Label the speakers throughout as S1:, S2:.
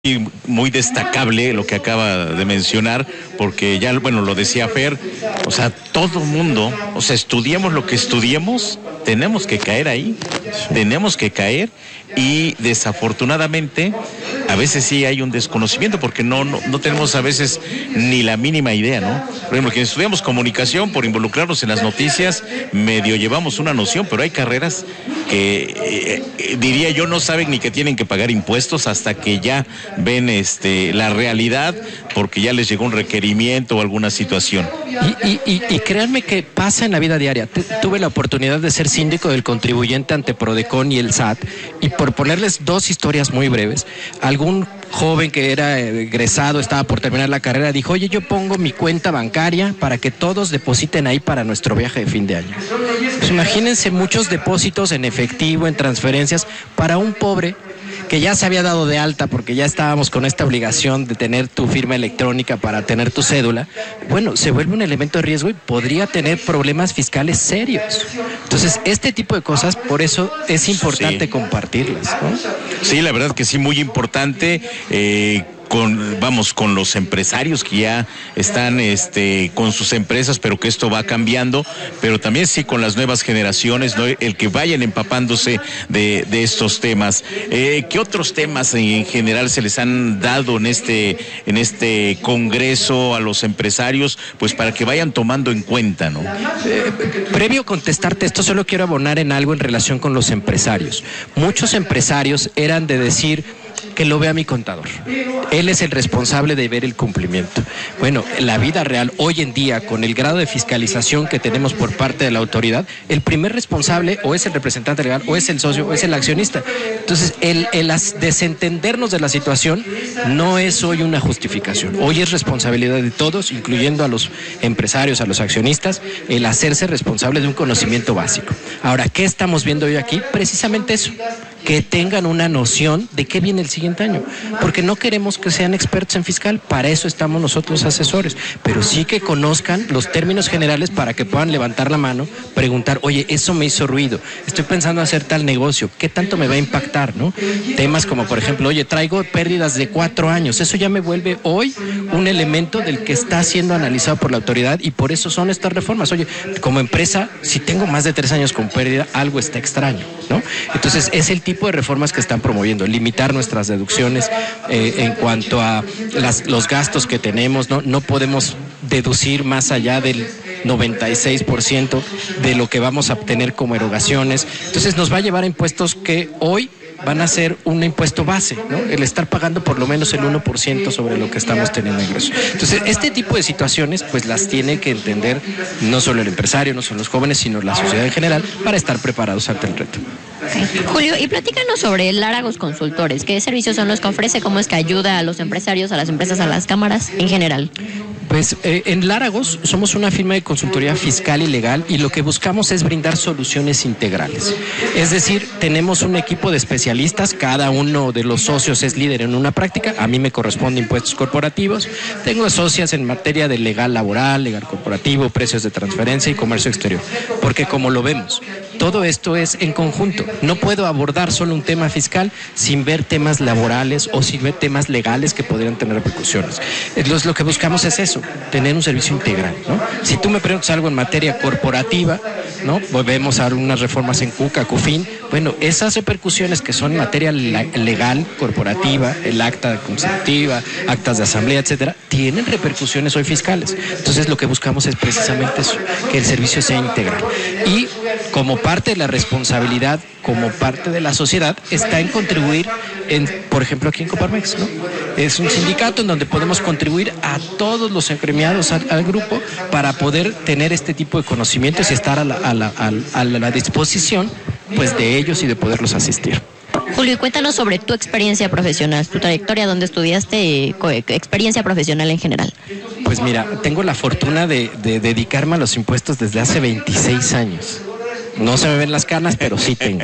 S1: muy destacable lo que acaba de mencionar, porque ya, bueno, lo decía Fer, o sea, todo mundo, o sea, estudiemos lo que estudiemos, tenemos que caer ahí, tenemos que caer, y desafortunadamente a veces sí hay un desconocimiento porque no tenemos a veces ni la mínima idea, ¿no? Por ejemplo, quienes estudiamos comunicación, por involucrarnos en las noticias, medio llevamos una noción, pero hay carreras que diría yo no saben ni que tienen que pagar impuestos hasta que ya ven la realidad, porque ya les llegó un requerimiento o alguna situación.
S2: Y créanme que pasa en la vida diaria. Tuve la oportunidad de ser síndico del contribuyente ante Prodecon y el SAT, y por ponerles dos historias muy breves, algún joven que era egresado, estaba por terminar la carrera, dijo: oye, yo pongo mi cuenta bancaria para que todos depositen ahí para nuestro viaje de fin de año. Pues imagínense muchos depósitos en efectivo, en transferencias, para un pobre que ya se había dado de alta porque ya estábamos con esta obligación de tener tu firma electrónica para tener tu cédula. Bueno, se vuelve un elemento de riesgo y podría tener problemas fiscales serios. Entonces, este tipo de cosas, por eso es importante compartirlas, ¿no?
S1: Sí, la verdad que sí, muy importante. Con los empresarios que ya están con sus empresas, pero que esto va cambiando, pero también sí con las nuevas generaciones, ¿no? El que vayan empapándose de estos temas. ¿Qué otros temas en general se les han dado en este congreso a los empresarios, pues para que vayan tomando en cuenta, ¿no?
S2: Previo a contestarte esto, solo quiero abonar en algo en relación con los empresarios. Muchos empresarios eran de decir: que lo vea mi contador. Él es el responsable de ver el cumplimiento. Bueno, en la vida real, hoy en día, con el grado de fiscalización que tenemos por parte de la autoridad, el primer responsable o es el representante legal, o es el socio, o es el accionista. Entonces, el desentendernos de la situación no es hoy una justificación. Hoy es responsabilidad de todos, incluyendo a los empresarios, a los accionistas, el hacerse responsable de un conocimiento básico. Ahora, ¿qué estamos viendo hoy aquí? Precisamente eso, que tengan una noción de qué viene el siguiente año, porque no queremos que sean expertos en fiscal, para eso estamos nosotros asesores, pero sí que conozcan los términos generales para que puedan levantar la mano, preguntar: oye, eso me hizo ruido, estoy pensando hacer tal negocio, ¿qué tanto me va a impactar, no? Temas como, por ejemplo: oye, traigo pérdidas de 4 años, eso ya me vuelve hoy un elemento del que está siendo analizado por la autoridad, y por eso son estas reformas. Oye, como empresa, si tengo más de 3 años con pérdida, algo está extraño, ¿no? Entonces, es el tipo de reformas que están promoviendo, limitar nuestras deducciones en cuanto a los gastos que tenemos, no podemos deducir más allá del 96% de lo que vamos a obtener como erogaciones. Entonces, nos va a llevar a impuestos que hoy van a ser un impuesto base, ¿no? El estar pagando por lo menos el 1% sobre lo que estamos teniendo ingresos. Entonces, este tipo de situaciones, pues las tiene que entender no solo el empresario, no solo los jóvenes, sino la sociedad en general, para estar preparados ante el reto.
S3: Okay. Julio, y platícanos sobre Láragos Consultores. ¿Qué servicios son los que ofrece? ¿Cómo es que ayuda a los empresarios, a las empresas, a las cámaras en general?
S2: Pues en Láragos somos una firma de consultoría fiscal y legal, y lo que buscamos es brindar soluciones integrales. Es decir, tenemos un equipo de especialistas, cada uno de los socios es líder en una práctica. A mí me corresponde impuestos corporativos, tengo socias en materia de legal laboral, legal corporativo, precios de transferencia y comercio exterior, porque como lo vemos, todo esto es en conjunto. No puedo abordar solo un tema fiscal sin ver temas laborales o sin ver temas legales que podrían tener repercusiones. Entonces, lo que buscamos es eso, tener un servicio integral, ¿no? Si tú me preguntas algo en materia corporativa, ¿no? Volvemos a unas reformas en CUCA, CUFIN. Bueno, esas repercusiones que son en materia legal, corporativa, el acta constitutiva, actas de asamblea, etcétera, tienen repercusiones hoy fiscales. Entonces, lo que buscamos es precisamente eso, que el servicio sea integral. Y como parte de la responsabilidad, como parte de la sociedad, está en contribuir, por ejemplo, aquí en Coparmex, ¿no? Es un sindicato en donde podemos contribuir a todos los agremiados al grupo para poder tener este tipo de conocimientos y estar a la disposición, pues, de ellos y de poderlos asistir.
S3: Julio, cuéntanos sobre tu experiencia profesional, tu trayectoria, dónde estudiaste, experiencia profesional en general.
S2: Pues mira, tengo la fortuna de dedicarme a los impuestos desde hace 26 años. No se me ven las canas, pero sí tengo.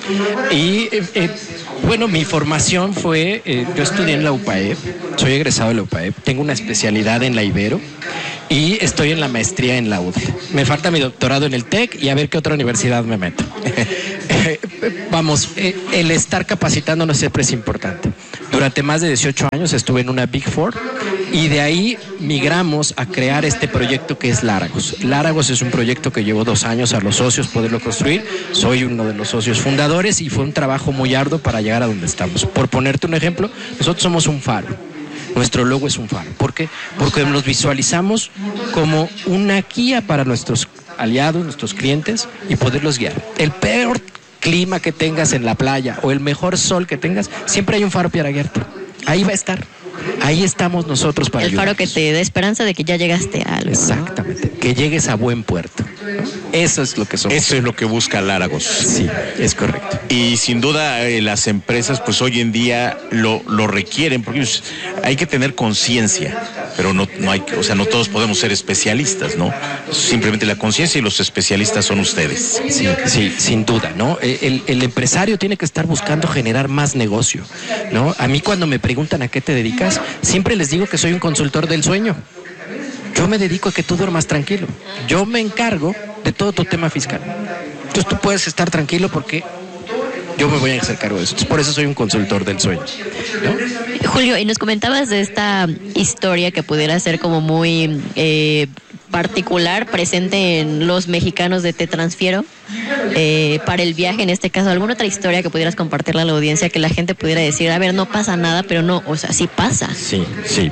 S2: Y bueno, mi formación fue, yo estudié en la UPAEP, soy egresado de la UPAEP, tengo una especialidad en la Ibero y estoy en la maestría en la UDLA. Me falta mi doctorado en el TEC y a ver qué otra universidad me meto. Vamos, el estar capacitándonos siempre es importante. Durante más de 18 años estuve en una Big Four y de ahí migramos a crear este proyecto que es Láragos. Láragos es un proyecto que llevó 2 años a los socios poderlo construir. Soy uno de los socios fundadores y fue un trabajo muy arduo para llegar a donde estamos. Por ponerte un ejemplo, nosotros somos un faro. Nuestro logo es un faro. ¿Por qué? Porque nos visualizamos como una guía para nuestros aliados, nuestros clientes y poderlos guiar. El peor clima que tengas en la playa o el mejor sol que tengas, siempre hay un faro para guiarte. Ahí va a estar. Ahí estamos nosotros para
S3: el faro que te dé esperanza de que ya llegaste a algo.
S2: Exactamente, que llegues a buen puerto. Eso es lo que somos.
S1: Eso es lo que busca Láragos.
S2: Sí, es correcto.
S1: Y sin duda las empresas pues hoy en día lo requieren, porque hay que tener conciencia, pero no hay, o sea, no todos podemos ser especialistas, ¿no? Simplemente la conciencia y los especialistas son ustedes.
S2: Sí, sin duda, ¿no? El empresario tiene que estar buscando generar más negocio, ¿no? A mí cuando me preguntan a qué te dedicas, siempre les digo que soy un consultor del sueño. Yo me dedico a que tú duermas tranquilo. Yo me encargo de todo tu tema fiscal. Entonces tú puedes estar tranquilo porque yo me voy a hacer cargo de eso. Entonces, por eso soy un consultor del sueño, ¿no?
S3: Julio, y nos comentabas de esta historia que pudiera ser como muy particular, presente en los mexicanos de Te Transfiero, para el viaje en este caso. ¿Alguna otra historia que pudieras compartirle a la audiencia que la gente pudiera decir, a ver, no pasa nada, pero no, o sea, sí pasa?
S2: Sí.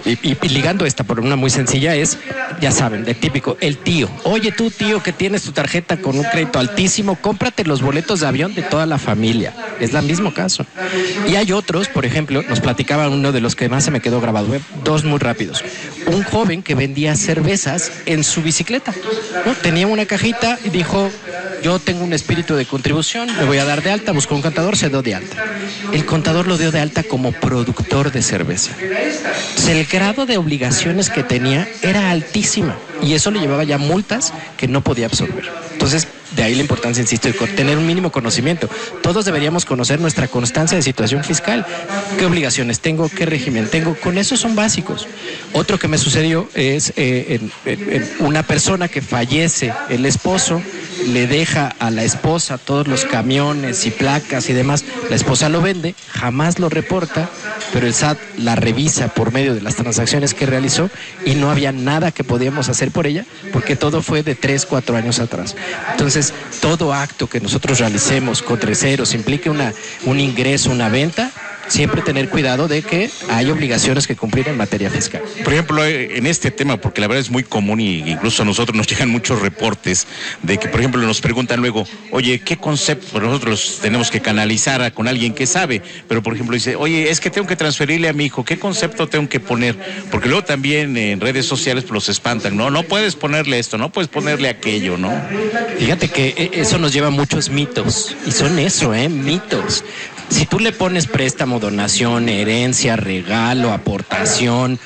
S2: Y ligando esta por una muy sencilla es, ya saben, el típico, el tío. Oye, tú, tío, que tienes tu tarjeta con un crédito altísimo, cómprate los boletos de avión de toda la familia. Es el mismo caso. Y hay otros, por ejemplo, nos platicaba uno de los que más se me quedó grabado, dos muy rápidos. Un joven que vendía cervezas en su bicicleta, ¿no? Tenía una cajita y dijo, yo tengo un espíritu de contribución, me voy a dar de alta, buscó un contador, se dio de alta. El contador lo dio de alta como productor de cerveza. Entonces, el grado de obligaciones que tenía era altísima y eso le llevaba ya multas que no podía absorber. Entonces, de ahí la importancia, insisto, de tener un mínimo conocimiento. Todos deberíamos conocer nuestra constancia de situación fiscal. ¿Qué obligaciones tengo? ¿Qué régimen tengo? Con eso son básicos. Otro que me sucedió es en una persona que fallece, el esposo le deja a la esposa todos los camiones y placas y demás. La esposa lo vende, jamás lo reporta, pero el SAT la revisa por medio de las transacciones que realizó y no había nada que podíamos hacer por ella porque todo fue de 3-4 años atrás. Entonces, todo acto que nosotros realicemos con terceros implique un ingreso, una venta, siempre tener cuidado de que hay obligaciones que cumplir en materia fiscal.
S1: Por ejemplo, en este tema, porque la verdad es muy común y incluso a nosotros nos llegan muchos reportes de que, por ejemplo, nos preguntan luego, oye, ¿qué concepto? Nosotros tenemos que canalizar con alguien que sabe, pero por ejemplo dice, oye, es que tengo que transferirle a mi hijo, ¿qué concepto tengo que poner? Porque luego también en redes sociales pues, los espantan, no puedes ponerle esto, no puedes ponerle aquello, ¿no?
S2: Fíjate que eso nos lleva a muchos mitos, y son eso, mitos. Si tú le pones préstamo, donación, herencia, regalo, aportación,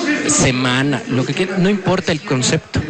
S2: semana, lo que quieras, no importa el concepto.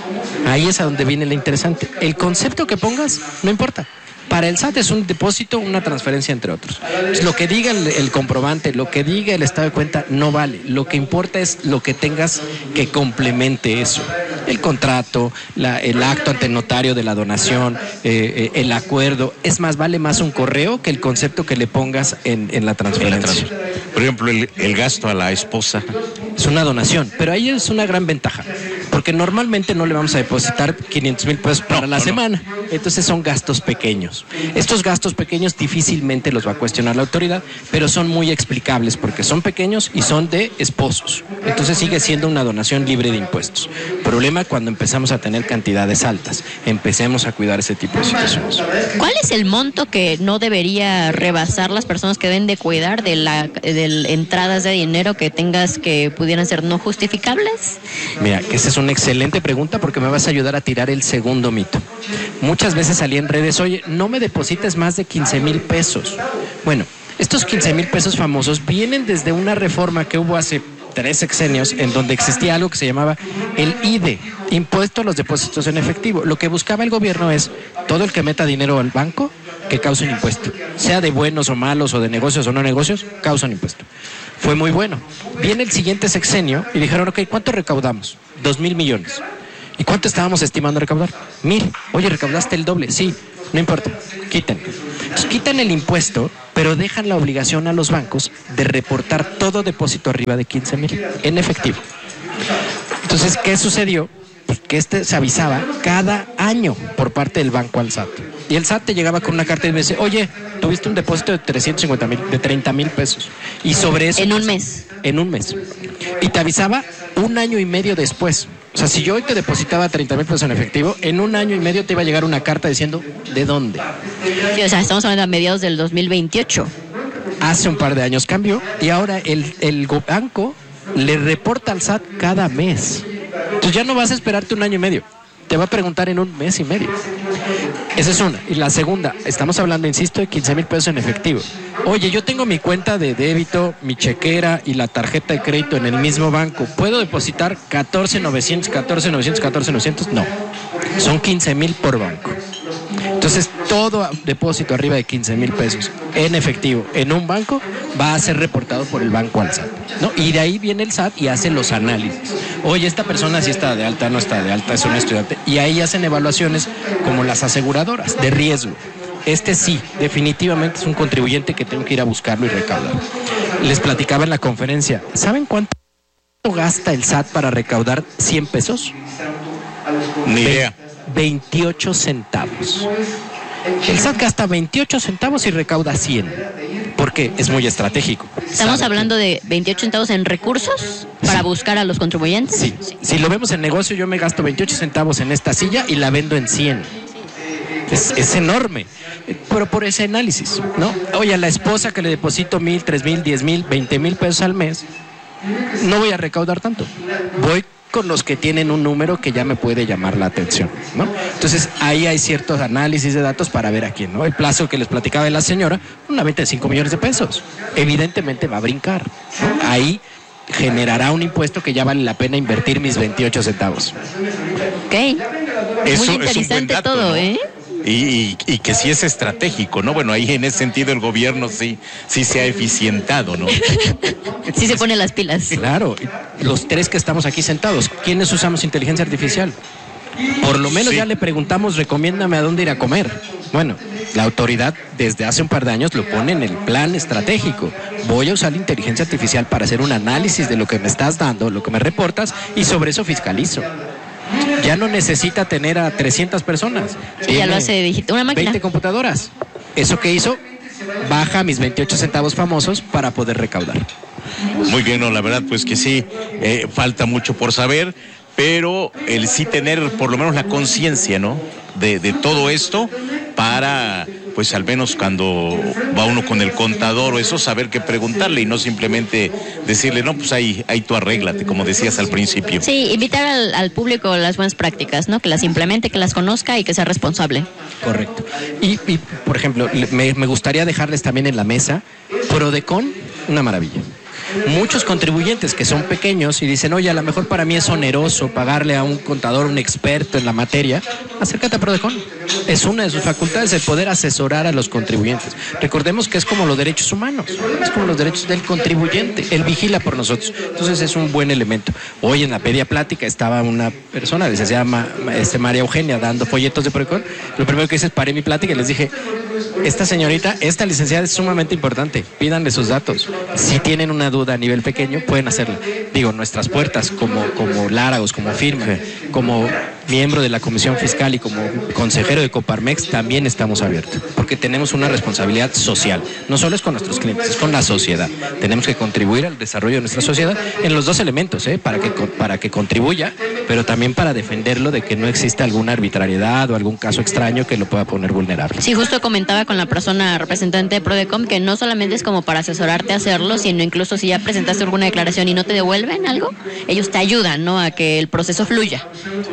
S2: Ahí es a donde viene lo interesante. El concepto que pongas, no importa. Para el SAT es un depósito, una transferencia, entre otros. Pues lo que diga el comprobante, lo que diga el estado de cuenta, no vale. Lo que importa es lo que tengas que complemente eso. El contrato, el acto ante notario de la donación, el acuerdo. Es más, vale más un correo que el concepto que le pongas en la transferencia.
S1: Por ejemplo, el gasto a la esposa.
S2: Es una donación, pero ahí es una gran ventaja. Porque normalmente no le vamos a depositar 500,000 pesos para la semana. Entonces son gastos pequeños. Estos gastos pequeños difícilmente los va a cuestionar la autoridad, pero son muy explicables porque son pequeños y son de esposos. Entonces sigue siendo una donación libre de impuestos. Problema cuando empezamos a tener cantidades altas. Empecemos a cuidar ese tipo de situaciones.
S3: ¿Cuál es el monto que no debería rebasar las personas que deben de cuidar de entradas de dinero que tengas que pudieran ser no justificables?
S2: Mira, que esa es una excelente pregunta porque me vas a ayudar a tirar el segundo mito. Muchas veces salí en redes, oye, no me deposites más de 15,000 pesos. Bueno, estos 15,000 pesos famosos vienen desde una reforma que hubo hace 3 sexenios en donde existía algo que se llamaba el IDE, Impuesto a los Depósitos en Efectivo. Lo que buscaba el gobierno es todo el que meta dinero al banco que cause un impuesto, sea de buenos o malos o de negocios o no negocios, causa un impuesto. Fue muy bueno. Viene el siguiente sexenio y dijeron, ok, ¿cuánto recaudamos? 2,000 millones. ¿Y cuánto estábamos estimando recaudar? 1,000. Oye, ¿recaudaste el doble? Sí, no importa, quiten. Entonces quitan el impuesto pero dejan la obligación a los bancos de reportar todo depósito arriba de 15,000 en efectivo. Entonces, ¿qué sucedió? Pues que se avisaba cada año por parte del banco al SAT. Y el SAT te llegaba con una carta y me dice, oye, tuviste un depósito de 350,000, de 30,000 pesos. Y sobre eso...
S3: En un mes.
S2: En un mes. Y te avisaba 1 año y medio después. O sea, si yo hoy te depositaba 30,000 pesos en efectivo, en 1 año y medio te iba a llegar una carta diciendo, ¿de dónde?
S3: Sí, o sea, estamos hablando a mediados del 2028.
S2: Hace un par de años cambió y ahora el banco le reporta al SAT cada mes. Entonces ya no vas a esperarte 1 año y medio. Te va a preguntar en 1 mes y medio. Esa es una. Y la segunda, estamos hablando, insisto, de 15,000 pesos en efectivo. Oye, yo tengo mi cuenta de débito, mi chequera y la tarjeta de crédito en el mismo banco. ¿Puedo depositar 14,900, 14,900, 14,900? No. Son 15,000 por banco. Entonces, todo depósito arriba de 15,000 pesos en efectivo en un banco va a ser reportado por el banco al SAT, ¿no? Y de ahí viene el SAT y hace los análisis. Oye, esta persona sí está de alta, no está de alta, es un estudiante. Y ahí hacen evaluaciones como las aseguradoras de riesgo. Sí, definitivamente es un contribuyente que tengo que ir a buscarlo y recaudar. Les platicaba en la conferencia, ¿saben cuánto gasta el SAT para recaudar 100 pesos?
S1: Ni idea.
S2: 28 centavos. El SAT gasta 28 centavos y recauda 100. ¿Por qué? Es muy estratégico.
S3: ¿Estamos hablando de 28 centavos en recursos para buscar a los contribuyentes?
S2: Sí. Si lo vemos en negocio, yo me gasto 28 centavos en esta silla y la vendo en 100. Es enorme, pero por ese análisis, ¿no? Oye, a la esposa que le deposito 1,000, 3,000, 10,000, 20,000 pesos al mes, no voy a recaudar tanto. Voy con los que tienen un número que ya me puede llamar la atención, ¿no? Entonces, ahí hay ciertos análisis de datos para ver a quién, ¿no? El plazo que les platicaba de la señora, una venta de 5 millones de pesos. Evidentemente va a brincar, ¿no? Ahí generará un impuesto que ya vale la pena invertir mis 28 centavos.
S3: Ok.
S1: Eso
S3: muy
S1: es un
S3: interesante
S1: buen dato,
S3: todo,
S1: ¿no?
S3: ¿eh?
S1: Y que sí es estratégico, ¿no? Bueno, ahí en ese sentido el gobierno sí se ha eficientado, ¿no?
S3: Sí se pone las pilas.
S2: Claro, los tres que estamos aquí sentados, ¿quiénes usamos inteligencia artificial? Por lo menos
S1: Sí.
S2: ya le preguntamos, recomiéndame a dónde ir a comer. Bueno, la autoridad desde hace un par de años lo pone en el plan estratégico. Voy a usar la inteligencia artificial para hacer un análisis de lo que me estás dando, lo que me reportas, y sobre eso fiscalizo. Ya no necesita tener a 300 personas.
S3: Sí, ya lo hace digital, una máquina.
S2: 20 computadoras. ¿Eso qué hizo? Baja mis 28 centavos famosos para poder recaudar.
S1: Muy bien, no, la verdad pues que sí, falta mucho por saber, pero el sí tener por lo menos la conciencia, ¿no? De todo esto para, pues al menos cuando va uno con el contador o eso, saber qué preguntarle y no simplemente decirle, no, pues ahí tú arréglate, como decías al principio.
S3: Sí, invitar al público las buenas prácticas, ¿no? Que las implemente, que las conozca y que sea responsable.
S2: Correcto. Y por ejemplo, me gustaría dejarles también en la mesa, Prodecon, una maravilla. Muchos contribuyentes que son pequeños y dicen, oye, a lo mejor para mí es oneroso pagarle a un contador, un experto en la materia, acércate a Prodecon. Es una de sus facultades el poder asesorar a los contribuyentes. Recordemos que es como los derechos humanos, es como los derechos del contribuyente, él vigila por nosotros. Entonces es un buen elemento. Hoy en la pedia plática estaba una persona, se llama María Eugenia, dando folletos de Prodecon. Lo primero que hice es paré mi plática y les dije, esta señorita, esta licenciada es sumamente importante, pídanle sus datos. Si tienen una duda a nivel pequeño, pueden hacerla. Digo, nuestras puertas como Láragos, como firma, como miembro de la Comisión Fiscal y como consejero de Coparmex, también estamos abiertos, porque tenemos una responsabilidad social. No solo es con nuestros clientes, es con la sociedad. Tenemos que contribuir al desarrollo de nuestra sociedad en los dos elementos, para que contribuya, pero también para defenderlo de que no exista alguna arbitrariedad o algún caso extraño que lo pueda poner vulnerable.
S3: Sí, justo comentaba con la persona representante de Prodecon que no solamente es como para asesorarte a hacerlo, sino incluso si ya presentaste alguna declaración y no te devuelven algo, ellos te ayudan, ¿no? A que el proceso fluya.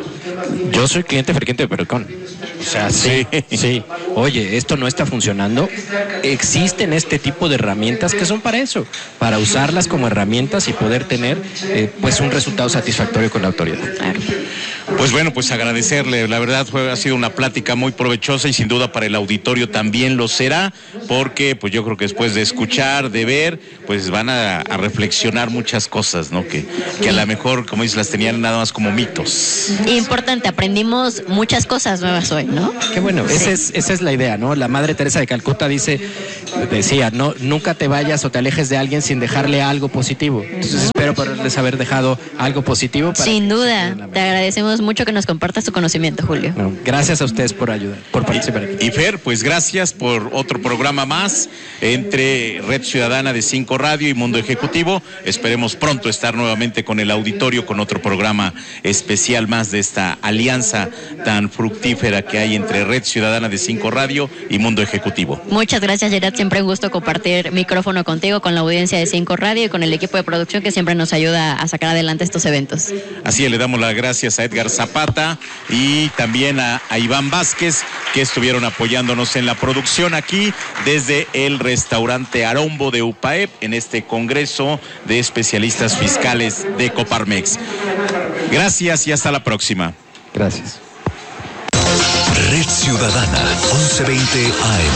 S2: Yo soy cliente frecuente de Prodecon. O sea, sí. Oye, esto no está funcionando. Existen este tipo de herramientas que son para eso, para usarlas como herramientas y poder tener pues un resultado satisfactorio con la autoridad.
S3: Claro.
S1: Pues bueno, pues agradecerle, la verdad ha sido una plática muy provechosa y sin duda para el auditorio también lo será, porque pues yo creo que después de escuchar, de ver, pues van a reflexionar muchas cosas, ¿no? Que a lo mejor, como dices, las tenían nada más como mitos.
S3: Importante, aprendimos muchas cosas nuevas hoy, ¿no?
S2: Qué bueno, esa es la idea, ¿no? La Madre Teresa de Calcuta decía, no, nunca te vayas o te alejes de alguien sin dejarle algo positivo. Entonces espero poderles haber dejado algo positivo.
S3: Sin duda, te agradecemos mucho que nos compartas tu conocimiento, Julio.
S2: No, gracias a ustedes por ayudar, por participar.
S1: Y Fer, pues gracias por otro programa más entre Red Ciudadana de 5 Radio y Mundo Ejecutivo. Esperemos pronto estar nuevamente con el auditorio con otro programa especial más de esta alianza tan fructífera que hay entre Red Ciudadana de 5 Radio y Mundo Ejecutivo.
S3: Muchas gracias, Gerard. Siempre un gusto compartir micrófono contigo, con la audiencia de 5 Radio y con el equipo de producción que siempre nos ayuda a sacar adelante estos eventos.
S1: Así es, le damos las gracias a Edgar Zapata y también a Iván Vázquez, que estuvieron apoyándonos en la producción aquí desde el restaurante Arombo de UPAEP en este Congreso de Especialistas Fiscales de Coparmex. Gracias y hasta la próxima.
S2: Gracias.
S4: Red Ciudadana, 1120 AM.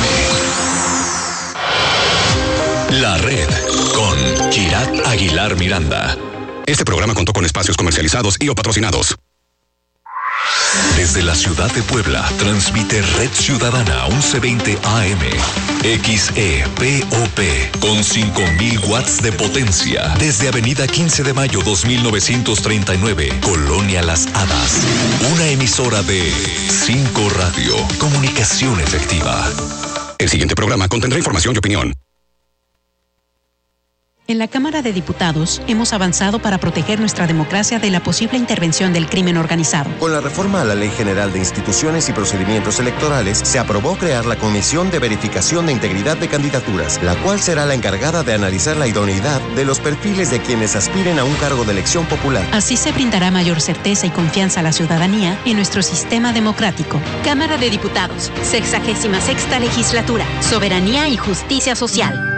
S4: La Red, con Kirat Aguilar Miranda.
S5: Este programa contó con espacios comercializados y o patrocinados.
S4: Desde la ciudad de Puebla, transmite Red Ciudadana 1120 AM. XEPOP, con 5,000 watts de potencia. Desde Avenida 15 de Mayo 2939, Colonia Las Hadas. Una emisora de 5 Radio. Comunicación efectiva.
S5: El siguiente programa contendrá información y opinión.
S6: En la Cámara de Diputados hemos avanzado para proteger nuestra democracia de la posible intervención del crimen organizado.
S7: Con la reforma a la Ley General de Instituciones y Procedimientos Electorales, se aprobó crear la Comisión de Verificación de Integridad de Candidaturas, la cual será la encargada de analizar la idoneidad de los perfiles de quienes aspiren a un cargo de elección popular.
S6: Así se brindará mayor certeza y confianza a la ciudadanía en nuestro sistema democrático.
S8: Cámara de Diputados, 66ª Legislatura, Soberanía y Justicia Social.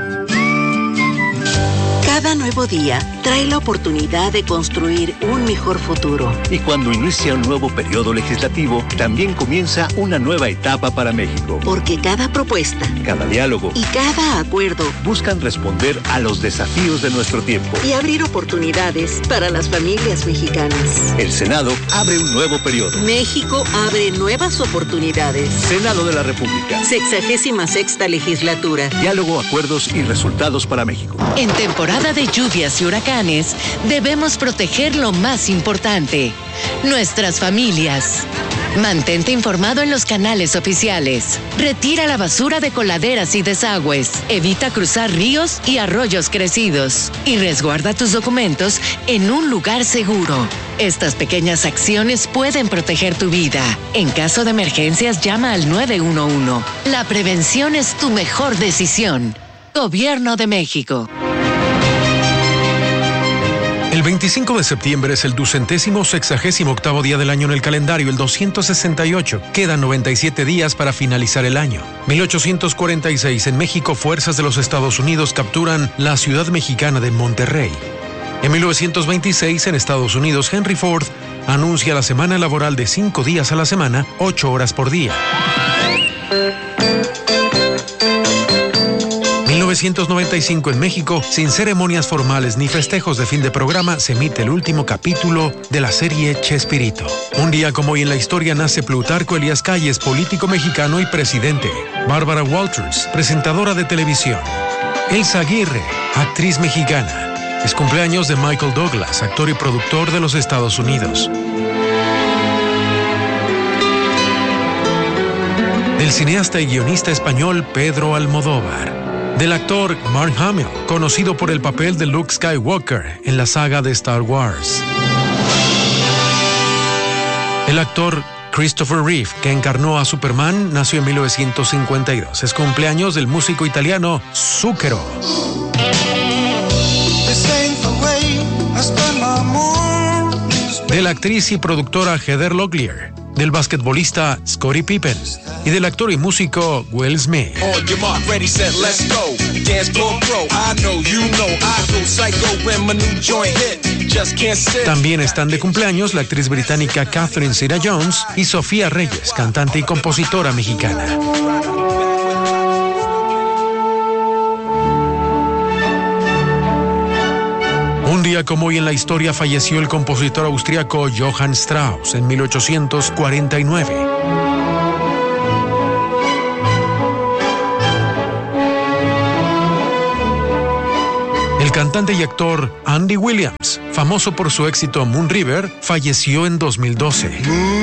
S9: Cada nuevo día trae la oportunidad de construir un mejor futuro.
S10: Y cuando inicia un nuevo periodo legislativo, también comienza una nueva etapa para México.
S9: Porque cada propuesta,
S10: cada diálogo
S9: y cada acuerdo
S10: buscan responder a los desafíos de nuestro tiempo
S9: y abrir oportunidades para las familias mexicanas.
S10: El Senado abre un nuevo periodo.
S9: México abre nuevas oportunidades.
S10: Senado de la República.
S9: 66ª Legislatura.
S10: Diálogo, acuerdos y resultados para México.
S11: En temporada de lluvias y huracanes, debemos proteger lo más importante, nuestras familias. Mantente informado en los canales oficiales. Retira la basura de coladeras y desagües. Evita cruzar ríos y arroyos crecidos. Y resguarda tus documentos en un lugar seguro. Estas pequeñas acciones pueden proteger tu vida. En caso de emergencias, llama al 911. La prevención es tu mejor decisión. Gobierno de México.
S12: El 25 de septiembre es el 268º día del año en el calendario, el 268. Quedan 97 días para finalizar el año. 1846, en México, fuerzas de los Estados Unidos capturan la ciudad mexicana de Monterrey. En 1926, en Estados Unidos, Henry Ford anuncia la semana laboral de 5 días a la semana, 8 horas por día. 1995 en México, sin ceremonias formales ni festejos de fin de programa, se emite el último capítulo de la serie Chespirito. Un día como hoy en la historia nace Plutarco Elías Calles, político mexicano y presidente. Bárbara Walters, presentadora de televisión. Elsa Aguirre, actriz mexicana. Es cumpleaños de Michael Douglas, actor y productor de los Estados Unidos. Del cineasta y guionista español Pedro Almodóvar. Del actor Mark Hamill, conocido por el papel de Luke Skywalker en la saga de Star Wars. El actor Christopher Reeve, que encarnó a Superman, nació en 1952. Es cumpleaños del músico italiano Zucchero. De la actriz y productora Heather Locklear. Del basquetbolista Scottie Pippen y del actor y músico Will Smith. También están de cumpleaños la actriz británica Catherine Zeta-Jones y Sofía Reyes, cantante y compositora mexicana. Un día como hoy en la historia falleció el compositor austriaco Johann Strauss en 1849. cantante y actor Andy Williams, famoso por su éxito Moon River, falleció en 2012.